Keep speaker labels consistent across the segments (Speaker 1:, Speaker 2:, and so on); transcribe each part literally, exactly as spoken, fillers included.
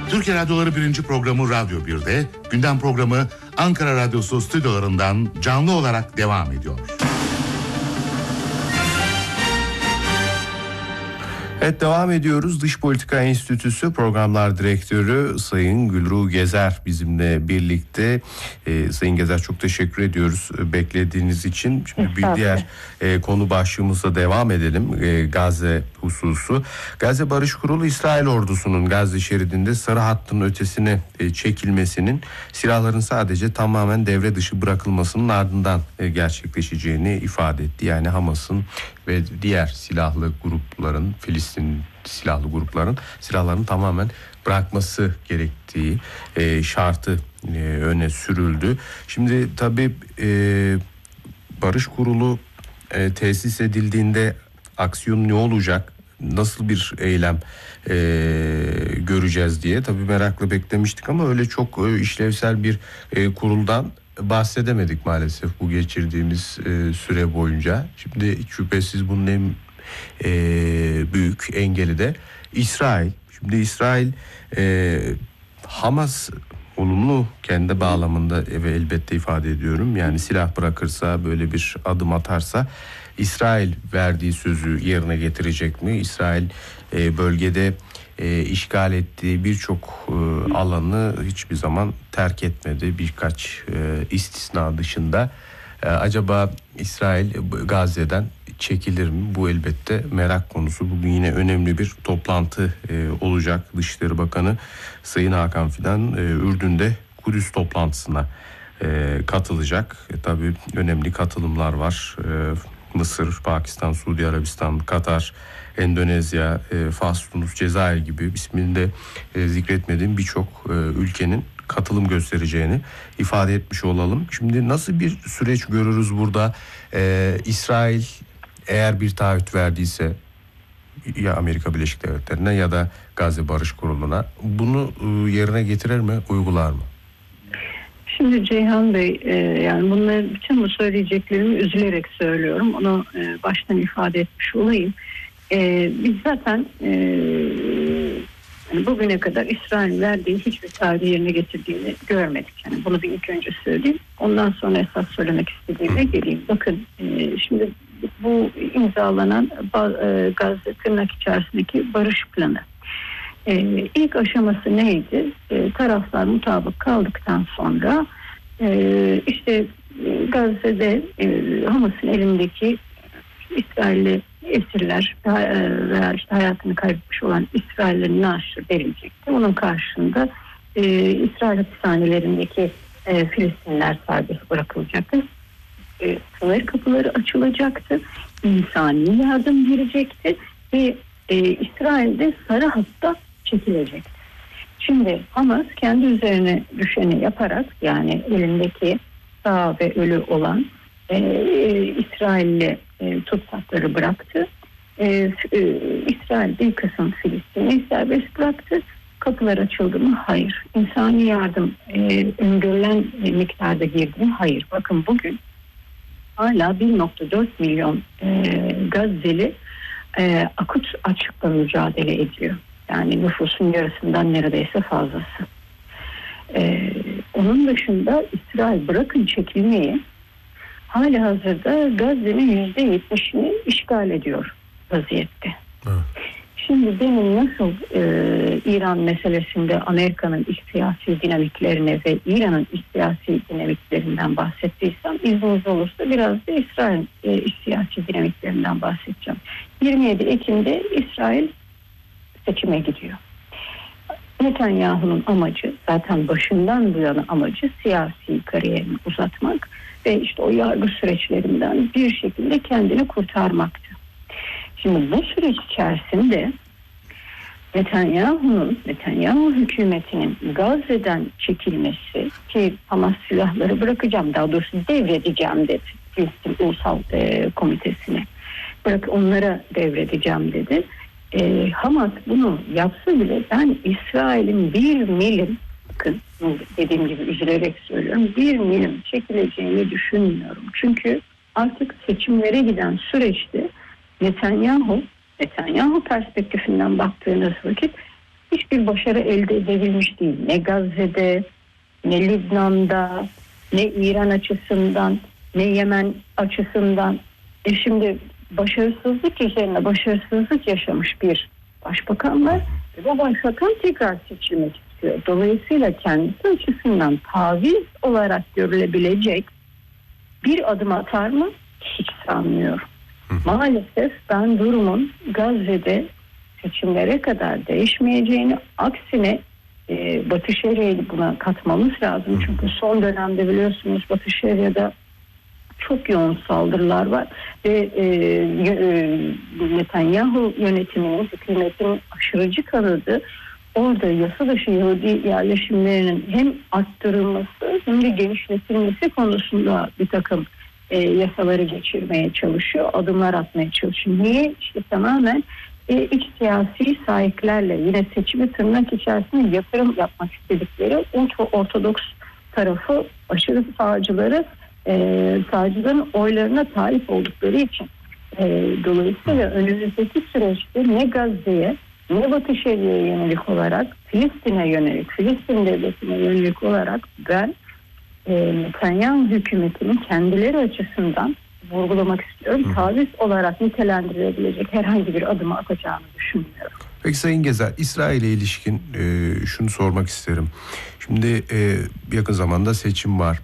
Speaker 1: Türkiye Radyoları birinci programı Radyo bir'de, gündem programı Ankara Radyosu stüdyolarından canlı olarak devam ediyor.
Speaker 2: Evet, devam ediyoruz. Dış Politika Enstitüsü Programlar Direktörü Sayın Gülruh Gezer bizimle birlikte. Ee, Sayın Gezer, çok teşekkür ediyoruz beklediğiniz için. Şimdi bir diğer e, konu başlığımıza devam edelim. E, Gazze hususu. Gazze Barış Kurulu, İsrail ordusunun Gazze şeridinde sarı hattın ötesine e, çekilmesinin silahların sadece tamamen devre dışı bırakılmasının ardından e, gerçekleşeceğini ifade etti. Yani Hamas'ın ve diğer silahlı grupların, Filistin silahlı grupların silahlarını tamamen bırakması gerektiği e, şartı e, öne sürüldü. Şimdi tabii e, Barış Kurulu e, tesis edildiğinde aksiyon ne olacak? Nasıl bir eylem e, göreceğiz diye tabii merakla beklemiştik ama öyle çok e, işlevsel bir e, kuruldan bahsedemedik maalesef bu geçirdiğimiz e, süre boyunca. Şimdi şüphesiz bunun en e, büyük engeli de İsrail. Şimdi İsrail e, Hamas olumlu kendi bağlamında ve elbette ifade ediyorum. Yani silah bırakırsa, böyle bir adım atarsa İsrail verdiği sözü yerine getirecek mi? İsrail e, bölgede e, işgal ettiği birçok e, alanı hiçbir zaman terk etmedi. Birkaç e, istisna dışında. E, acaba İsrail Gazze'den çekilir mi? Bu elbette merak konusu. Bugün yine önemli bir toplantı e, olacak. Dışişleri Bakanı Sayın Hakan Fidan e, Ürdün'de Kudüs toplantısına e, katılacak. E, tabii önemli katılımlar var. E, Mısır, Pakistan, Suudi Arabistan, Katar, Endonezya, e, Fas, Tunus, Cezayir gibi isminde e, zikretmediğim birçok e, ülkenin katılım göstereceğini ifade etmiş olalım. Şimdi nasıl bir süreç görürüz burada? E, İsrail eğer bir taahhüt verdiyse ya Amerika Birleşik Devletleri'ne ya da Gazze Barış Kurulu'na bunu e, yerine getirir mi, uygular mı?
Speaker 3: Şimdi Ceyhan Bey, e, yani bunları, bütün bu söyleyeceklerimi üzülerek söylüyorum. Onu e, baştan ifade etmiş olayım. E, biz zaten e, yani bugüne kadar İsrail verdiği hiçbir taahhüdü yerine getirdiğini görmedik. Yani bunu bir ilk önce söyleyeyim. Ondan sonra esas söylemek istediğime geleyim. Bakın e, şimdi bu imzalanan e, Gazze tırnak içerisindeki barış planı. Ee, ilk aşaması neydi? Ee, taraflar mutabık kaldıktan sonra e, işte e, Gazze'de e, Hamas'ın elindeki İsrailli esirler e, veya işte hayatını kaybetmiş olan İsrail'in naaşı verilecekti. Onun karşında e, İsrail hapishanelerindeki e, Filistinliler serbest bırakılacaktı. E, sınır kapıları açılacaktı. İnsani yardım girecekti ve e, İsrail'de sarı hatta çekilecek. Şimdi Hamas kendi üzerine düşeni yaparak, yani elindeki sağ ve ölü olan e, e, İsrailli e, tutsakları bıraktı. E, e, İsrail bir kısım Filistin'i serbest bıraktı. Kapılar açıldı mı? Hayır. İnsani yardım e, öngörülen miktarda girdi mi? Hayır. Bakın bugün hala bir virgül dört milyon e, Gazze'li e, akut açlıkla mücadele ediyor. Yani nüfusun yarısından neredeyse fazlası. Ee, onun dışında İsrail bırakın çekilmeyi, hali hazırda Gazze'nin yüzde yetmişini işgal ediyor vaziyette. Evet. Şimdi demin nasıl e, İran meselesinde Amerika'nın iç siyasi dinamiklerine ve İran'ın iç siyasi dinamiklerinden bahsettiysem, izniniz olursa biraz da İsrail e, iç siyasi dinamiklerinden bahsedeceğim. yirmi yedi Ekim'de İsrail seçime gidiyor. Netanyahu'nun amacı, zaten başından bu yana amacı siyasi kariyerini uzatmak ve işte o yargı süreçlerinden bir şekilde kendini kurtarmaktı. Şimdi bu süreç içerisinde Netanyahu'nun, Netanyahu hükümetinin Gazze'den çekilmesi, ki Hamas silahları bırakacağım, daha doğrusu devredeceğim dedi Filistin Ulusal e, Komitesi'ne. Bırak onlara devredeceğim dedi. E, Hamas bunu yapsa bile ben İsrail'in bir milim, bakın dediğim gibi üzülerek söylüyorum, bir milim çekileceğini düşünmüyorum. Çünkü artık seçimlere giden süreçte Netanyahu, Netanyahu perspektifinden baktığınız vakit hiçbir başarı elde edebilmiş değil. Ne Gazze'de, ne Lübnan'da, ne İran açısından, ne Yemen açısından. E şimdi başarısızlık üzerine başarısızlık yaşamış bir başbakan var. Ve bu başbakan tekrar seçilmek istiyor. Dolayısıyla kendisi açısından taviz olarak görülebilecek bir adım atar mı? Hiç sanmıyorum. Maalesef ben durumun Gazze'de seçimlere kadar değişmeyeceğini, aksine e, Batı Şeria'yı buna katmamız lazım. Çünkü son dönemde biliyorsunuz Batı Şeria'da çok yoğun saldırılar var ve e, e, Netanyahu yönetiminin, hükümetin aşırıcı kanadı orada yasa dışı Yahudi yerleşimlerinin hem arttırılması hem de genişletilmesi konusunda bir takım e, yasaları geçirmeye çalışıyor, adımlar atmaya çalışıyor. Niye? İşte tamamen e, iç siyasi sahiplerle yine seçimi tırnak içerisinde yatırım yapmak istedikleri ultra ortodoks tarafı, aşırı sağcıları, e, sağcıların oylarına talip oldukları için. E, dolayısıyla önümüzdeki süreçte ne Gazze'ye ne Batı Şeria'ya yönelik olarak, Filistin'e yönelik, Filistin devletine yönelik olarak ben e, Netanyahu hükümetinin kendileri açısından vurgulamak istiyorum. Hı. Taviz olarak nitelendirilebilecek herhangi bir adımı atacağını düşünmüyorum.
Speaker 2: Peki Sayın Gezer, İsrail'e ilişkin e, şunu sormak isterim. Şimdi e, yakın zamanda seçim var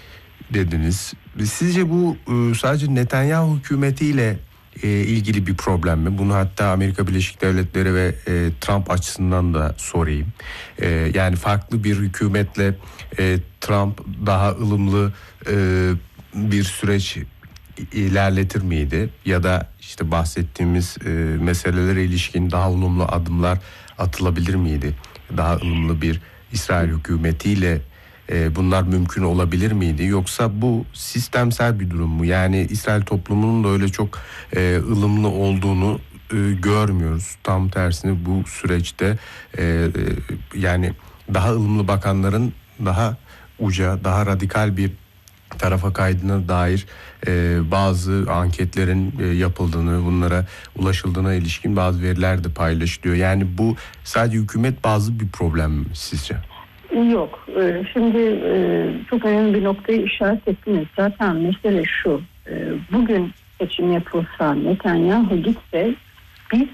Speaker 2: dediniz. Sizce bu e, sadece Netanyahu hükümetiyle e, ilgili bir problem mi? Bunu hatta Amerika Birleşik Devletleri ve e, Trump açısından da sorayım. E, yani farklı bir hükümetle e, Trump daha ılımlı e, bir süreç ilerletir miydi? Ya da işte bahsettiğimiz e, meselelere ilişkin daha olumlu adımlar atılabilir miydi? Daha ılımlı bir İsrail hükümetiyle e, bunlar mümkün olabilir miydi? Yoksa bu sistemsel bir durum mu? Yani İsrail toplumunun da öyle çok e, ılımlı olduğunu e, görmüyoruz. Tam tersine bu süreçte e, e, yani daha ılımlı bakanların daha uca, daha radikal bir tarafa kaydına dair e, bazı anketlerin e, yapıldığını, bunlara ulaşıldığına ilişkin bazı veriler de paylaşılıyor. Yani bu sadece hükümet bazı bir problem mi sizce?
Speaker 3: Yok. Şimdi çok önemli bir noktayı işaret ettiniz. Zaten mesele şu. Bugün seçim yapılsa, Netanyahu gitse, biz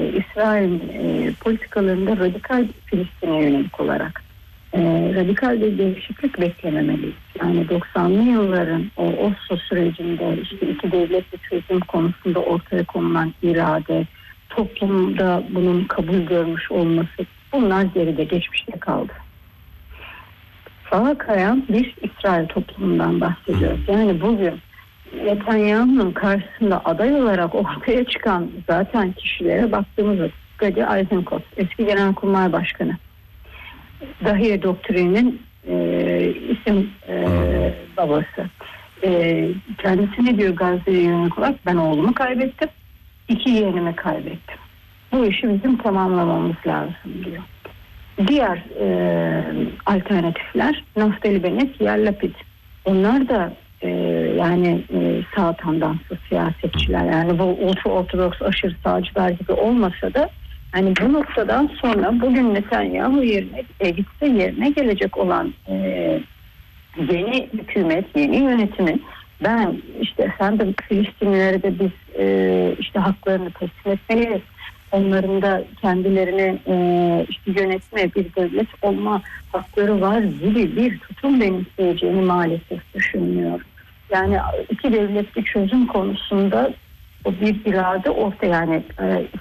Speaker 3: İsrail politikalarında radikal Filistin'e yönelik olarak radikal bir değişiklik beklememeliyiz. Yani doksanlı yılların o Oslo sürecinde işte iki devletli çözüm konusunda ortaya konulan irade, toplumda bunun kabul görmüş olması, bunlar geride, geçmişte kaldı. Sağa kayan bir İsrail toplumundan bahsediyoruz. Yani bugün Netanyahu'nun karşısında aday olarak ortaya çıkan zaten kişilere baktığımızda Gadi Eisenkot, eski Genelkurmay Başkanı, Dahiye doktrinin e, isim e, babası. E, kendisi ne diyor Gazze'ye yönelik olarak? Ben oğlumu kaybettim, iki yeğenimi kaybettim. Bu işi bizim tamamlamamız lazım diyor. Diğer e, alternatifler Naftali Bennett, Yair Lapid. Onlar da e, yani e, sağ tandanslı siyasetçiler. Yani bu ultra ortodoks aşırı sağcılar gibi olmasa da hani bu noktadan sonra bugün Netanyahu yerine e, gitse yerine gelecek olan e, yeni hükümet, yeni yönetimin ben işte efendim Filistinlilere de biz e, işte haklarını teslim etmeliyiz. Onların da kendilerini e, işte yönetme, bir devlet olma hakları var gibi bir tutum benimseyeceğini maalesef düşünmüyorum. Yani iki devletli çözüm konusunda o bir irade ortaya, yani e,